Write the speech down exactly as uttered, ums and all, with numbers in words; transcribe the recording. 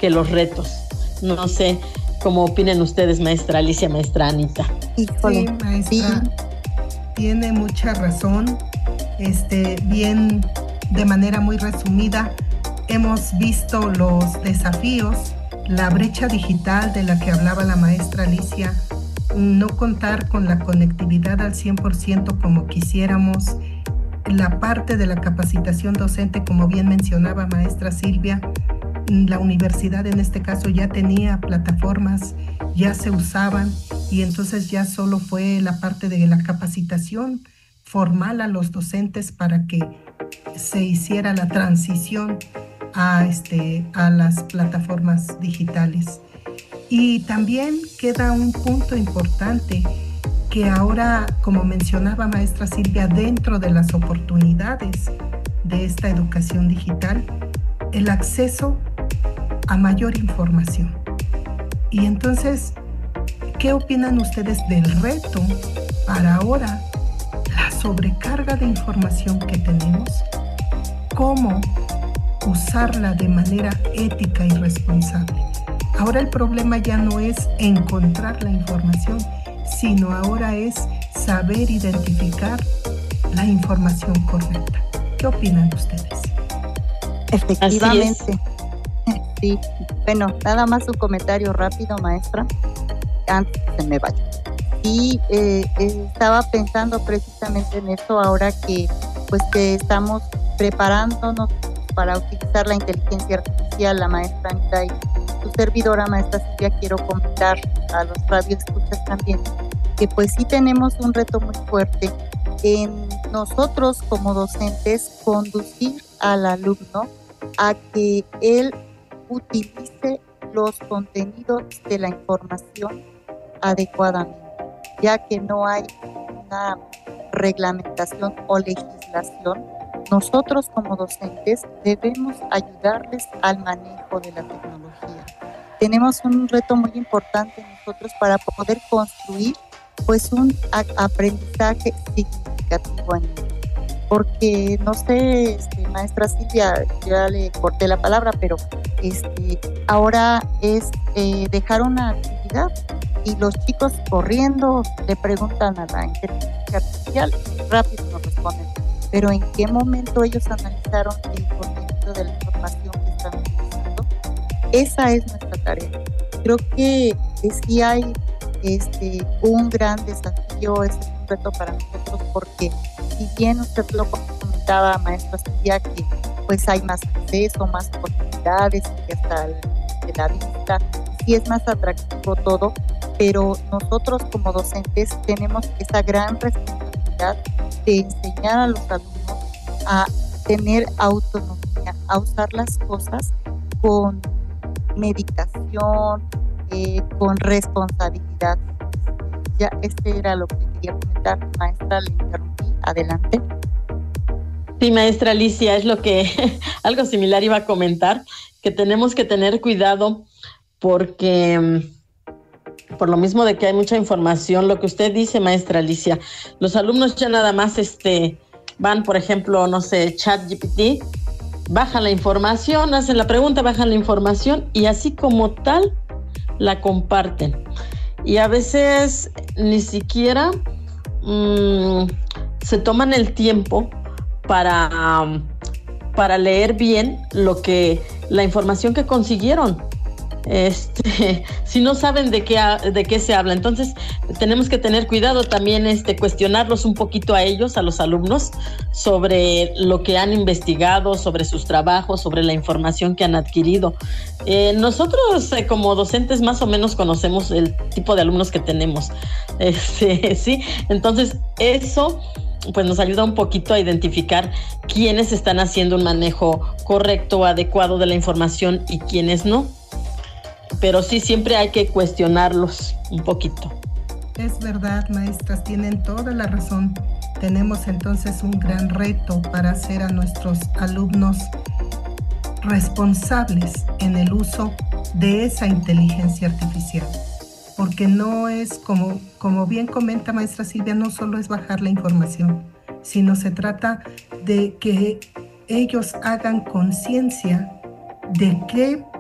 que los retos. No sé cómo opinen ustedes, maestra Alicia, maestra Anita. Sí, maestra, sí. Tiene mucha razón. Este, bien, de manera muy resumida, hemos visto los desafíos, la brecha digital de la que hablaba la maestra Alicia, no contar con la conectividad al cien por ciento como quisiéramos, la parte de la capacitación docente, como bien mencionaba maestra Silvia, la universidad en este caso ya tenía plataformas, ya se usaban y entonces ya solo fue la parte de la capacitación formal a los docentes para que se hiciera la transición a, este, a las plataformas digitales. Y también queda un punto importante que ahora, como mencionaba maestra Silvia, dentro de las oportunidades de esta educación digital, el acceso a mayor información. Y entonces, ¿qué opinan ustedes del reto para ahora, la sobrecarga de información que tenemos? ¿Cómo usarla de manera ética y responsable? Ahora el problema ya no es encontrar la información, sino ahora es saber identificar la información correcta. ¿Qué opinan ustedes? Efectivamente. Sí, bueno, nada más un comentario rápido, maestra, antes que se me vaya. Y eh, eh, estaba pensando precisamente en esto ahora que, pues, que estamos preparándonos para utilizar la inteligencia artificial, la maestra Anita y su servidora, maestra Silvia, quiero comentar a los radioescuchas también que pues sí tenemos un reto muy fuerte en nosotros como docentes conducir al alumno a que él utilice los contenidos de la información adecuadamente, ya que no hay una reglamentación o legislación. Nosotros como docentes debemos ayudarles al manejo de la tecnología. Tenemos un reto muy importante nosotros para poder construir pues un a- aprendizaje significativo en ellos. Porque, no sé, este, maestra Silvia, ya le corté la palabra, pero este, ahora es eh, dejar una actividad y los chicos corriendo le preguntan a la inteligencia artificial y rápido nos responden. Pero ¿en qué momento ellos analizaron el contenido de la información que están utilizando? Esa es nuestra tarea. Creo que eh, sí hay este, un gran desafío, es un reto para nosotros porque si bien usted lo comentaba, maestra Silvia, que pues hay más acceso, más oportunidades y hasta el, de la vista, sí es más atractivo todo, pero nosotros como docentes tenemos esa gran responsabilidad de enseñar a los alumnos a tener autonomía, a usar las cosas con meditación, eh, con responsabilidad. Ya este era lo que quería comentar, maestra, le interrumpí, adelante. Sí, maestra Alicia, es lo que algo similar iba a comentar, que tenemos que tener cuidado porque por lo mismo de que hay mucha información, lo que usted dice, maestra Alicia, los alumnos ya nada más este, van, por ejemplo, no sé, ChatGPT, bajan la información, hacen la pregunta, bajan la información y así como tal la comparten. Y a veces ni siquiera mmm, se toman el tiempo para, um, para leer bien lo que, la información que consiguieron. Este, si no saben de qué, de qué se habla, entonces tenemos que tener cuidado también, este, cuestionarlos un poquito a ellos, a los alumnos, sobre lo que han investigado, sobre sus trabajos, sobre la información que han adquirido. Eh, nosotros eh, como docentes más o menos conocemos el tipo de alumnos que tenemos, este, sí, entonces eso pues nos ayuda un poquito a identificar quiénes están haciendo un manejo correcto, adecuado de la información y quiénes no. Pero sí, siempre hay que cuestionarlos un poquito. Es verdad, maestras, tienen toda la razón. Tenemos entonces un gran reto para hacer a nuestros alumnos responsables en el uso de esa inteligencia artificial. Porque no es, como, como bien comenta maestra Silvia, no solo es bajar la información, sino se trata de que ellos hagan conciencia de qué